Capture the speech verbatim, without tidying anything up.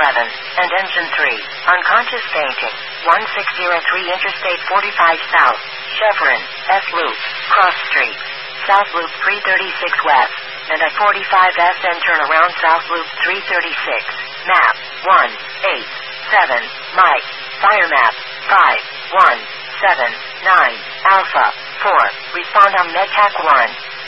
eleven, and Engine three. Unconscious fainting. one six zero three Interstate forty-five South. Chevron, S Loop, Cross Street. South Loop three thirty-six West. And I forty-five S N turn around South Loop three thirty-six. Map, one eight seven, Mike. Fire map, five one seven nine, Alpha, four. Respond on MedTac one.